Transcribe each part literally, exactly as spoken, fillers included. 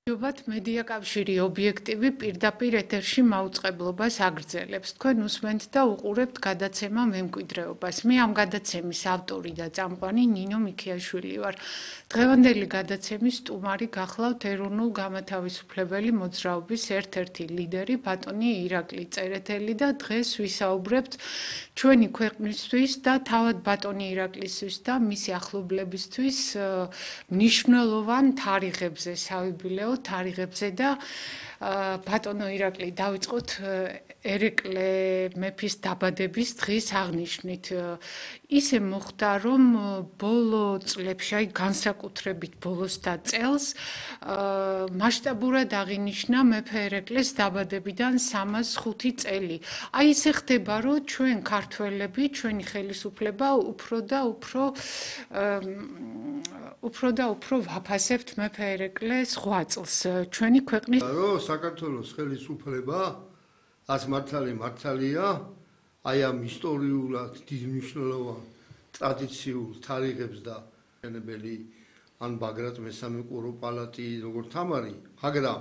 ჯობათ მედია კავშირი ობიექტივი პირდაპირ ეთერში მაუწყებლობას აგრძელებს. თქვენ უსმენთ და უყურებთ გადაცემა მემკვიდრეობას. მე ამ გადაცემის ავტორი და წამყვანი ნინო მიქიაშვილი ვარ. დღევანდელი გადაცემის სტუმარი გახლავთ ეროვნულ გამათავისუფლებელი მოძრაობის ერთ-ერთი ლიდერი ბატონი ირაკლი წერეთელი და დღეს ვისაუბრებთ ჩვენი ქვეყნისთვის და თავად ბატონი ირაკლისთვის და მისი ახლობლებისთვის მნიშვნელოვან თარიღებზე სავიბილეო თარიღებზე და ბატონო ირაკლი დავიწყოთ ერეკლე მეფის დაბადების დღის აღნიშვნით. ისე მოხდა, რომ ბოლო წლებში, აი განსაკუთრებით ბოლოს და წელს მასშტაბურად აღინიშნა მეფე ერეკლეს დაბადებიდან სამას ხუთი წელი. აი ისე ხდება, რომ ჩვენ ქართველები, ჩვენი ხელისუფლება უფრო და უფრო უფრო და უფრო ვაფასებთ მეფე ერეკლეს ღვაწლს ჩვენი ქვეყნის რომ საქართველოს ხელისუფლება ას მართალი მართალია აი ამ ისტორიულად დიდ მნიშვნელოვან ტრადიციულ თარიღებს და ენებელი ან ბაგრატ მესამე კურო-პალატი როგორც თამარი, მაგრამ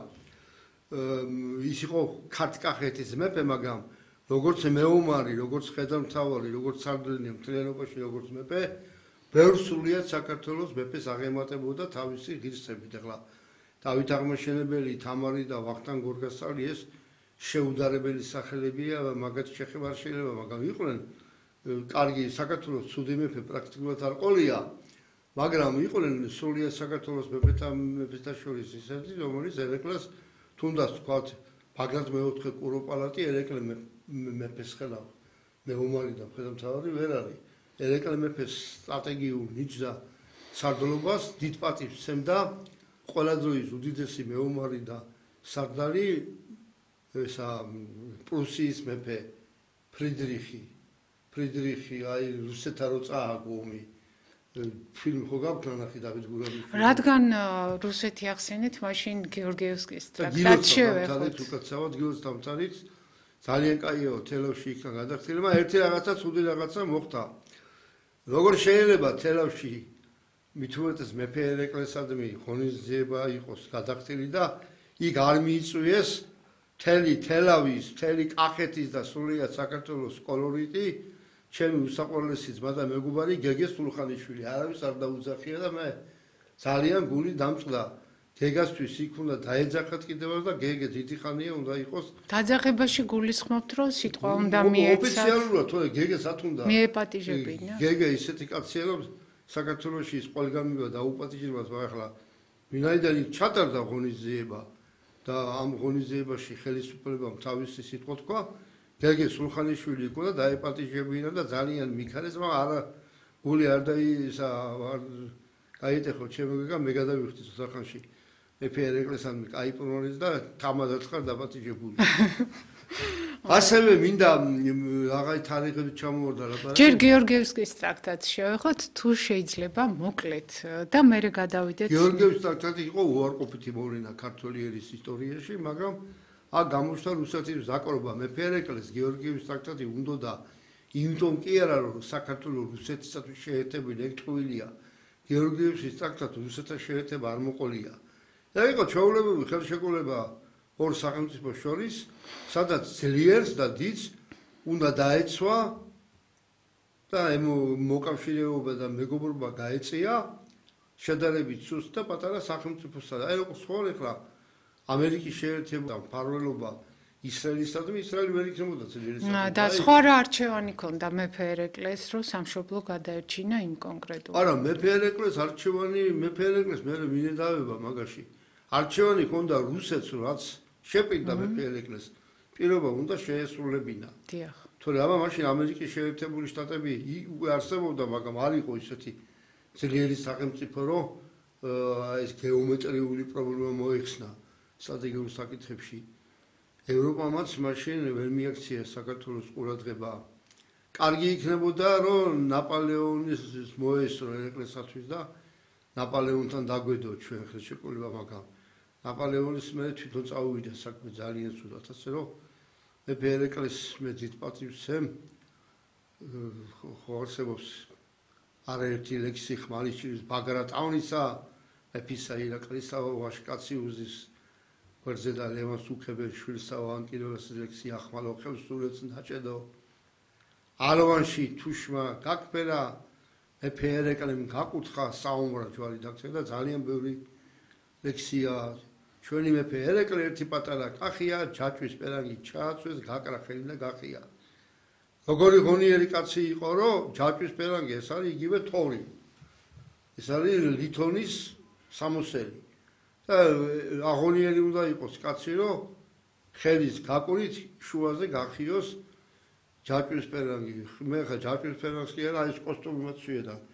ის იყო ქართკახეთის მეფე, მაგრამ როგორც მეომარი, როგორც ხედამთავარი, როგორც სარდლინი მთლიანობაში როგორც მეფე, ბევრ სრულიად საქართველოს მეფეს აღემატებოდა თავისი ღირსებით. ახლა დავით აღმაშენებელი, თამარი და ვახტანგ გორგასალი ეს შეუდარებელი სახელებია, მაგათ შეხება არ შეიძლება, მაგრამ იყვნენ კარგი საქართველოს ცუდი მეფე პრაქტიკულად არ ყოლია, მაგრამ იყვნენ სრულიად საქართველოს მეფეთა მეფეთა შორის ისეთი, რომელიც ერეკლეს თუნდაც თქვათ ბაგრატ მეოთხე კურო-პალატი ერეკლე მეფეს ხელავ მეომარი და ხედამთავარი ვერ არის. ერეკლე მეფეს სტრატეგიულ ნიჭს და სარდლობას დიდ პატივს სცემდა ყველა დროის უდიდესი მეომარი და სარდალი ესა პრუსიის მეფე ფრიდრიხი ფრიდრიხი აი რუსეთთან რო წააგო ომი ფილმი ხო გაქვთ ნახე დავით გურამიშვილის რადგან რუსეთი ახსენეთ მაშინ გეორგიევსკის ტრაქტატ შევეხოთ უკაცრავად გილოს დამწარით ძალიან კაიო თელავში იქნა გადახდილება ერთი რაღაცა ცუდი რაღაცა მოხდა როგორ შეიძლება თელავში მით უმეტეს მეფე ერეკლესადმი ღონისძიება იყოს გადახდილი და იქ არ მიიწვიეს მთელი თელავის, მთელი კახეთის და სრულიად საქართველოს კოლორიტი, ჩემი უსაყვარლესი ძმა და მეგობარი გეგე სულხანიშვილი, არავის არ დაუძახია და მე ძალიან გული დამწყდა. გეგასთვის იქ უნდა დაეძახათ კიდევ და გეგე დიდი ხანია უნდა იყოს. დაძახებაში გულისხმობთ, რომ სიტყვა უნდა მიეცათ. ოფიციალურად თორე გეგეს ათუნდა. მიეპატიჟებინა. გეგე ისეთი კაცია, რომ საქართველოში ის ყველგანმა დაუპატიჟებას ახლა ვინაიდან იქ ჩატარდა ღონისძიება და ამ ღონისძიებაში ხელისუფლებამ თავისი სიტყვა თქვა, გეგე სულხანიშვილი იყო და დაეპატიჟებინა და ძალიან მიქარეს, მაგრამ არა გული არ დაისა არ გაიტეხო ჩემო გეგა მე გადავიხდი სახანში მეფე ერეკლესთან კაიპრონის და თამადაც ხარ დაპატიჟებული. ასევე მინდა რაღაცა თარიღები ჩამოვარდა რა. ჯერ გეორგიევსკის ტრაქტატს შევეხოთ, თუ შეიძლება მოკლედ და მერე გადავიდეთ. გეორგიევსკის ტრაქტატი იყო უარყოფითი მოვლენა ქართველი ერის ისტორიაში, მაგრამ აქ გამოჩნდა რუსეთის ზაკრობა მეფე ერეკლეს გეორგიევსკის ტრაქტატი უნდოდა იმიტომ კი არა რომ საქართველოს რუსეთისათვის შეერთებული ერთგვარია. გეორგიევსკის ტრაქტატი რუსეთთან შეერთება არ მოყოლია. და იყო ჩვეულებრივი ხელშეკრულება ორ სახელმწიფოს შორის, სადაც ძლიერს და დიდს უნდა დაეცვა და მოკავშირეობა და მეგობრობა გაეწია შედარებით სუსტ და პატარა სახელმწიფოსთან. აი როგორც ხო ახლა ამერიკის შეერთება მფარველობა ისრაელისადმი, ისრაელი ვერ იქნებოდა ძლიერის. და სხვა რა არჩევანი ქონდა მეფე ერეკლეს, რომ სამშობლო გადაერჩინა იმ კონკრეტულად. არა, მეფე ერეკლეს არჩევანი, მეფე ერეკლეს მე მინედავება მაგაში. არჩევანი ქონდა რუსეთს, რაც შეპირდა მეფე ერეკლეს. პირობა უნდა შეესრულებინა. დიახ. თორე აბა მაშინ ამერიკის შეერთებული შტატები უკვე არსებობდა, მაგრამ არ იყო ისეთი ძლიერი სახელმწიფო, რომ ეს გეომეტრიული პრობლემა მოეხსნა სტრატეგიულ საკითხებში. ევროპამაც მაშინ ვერ მიაქცია საქართველოს ყურადღება. კარგი იქნებოდა, რომ ნაპოლეონის მოესწრო ერეკლესათვის და ნაპოლეონთან დაგვედო ჩვენ ხელშეკრულება, მაგრამ ნაპოლეონის მე თვითონ წავივიდა საქმე ძალიან ცუდად, ასე რომ მეფე ერეკლეს მე დიდ პატივს ვცემ, ხო არსებობს არაერთი ლექსი ხმალიშვილის ბაგრატ ავნისა მეფისა ირაკლისა ვაშკაციუზის ვერძე და ლევან სუქებელშვილსა ანკილოს ლექსი ახმალო ხელსურეთს დაჭედო ალოვანში თუშმა გაკბერა მეფე ერეკლემ გაკუთხა საუმრა ჯვარი დაქცია და ძალიან ბევრი ლექსია ჩვენი მეფე ერეკლე ერთი პატარა კახია ჯაჭვის პერანგი ჩააწვეს გაკრა ხელი და გაყია როგორი ღონიერი კაცი იყო რომ ჯაჭვის პერანგი ეს არის იგივე თორი ეს არის ლითონის სამოსელი და აღონიერი უნდა იყოს კაცი რომ ხელის გაკურით შუაზე გახიოს ჯაჭვის პერანგი მე ხა ჯაჭვის პერანგს კი არა ის კოსტუმი მოცვია და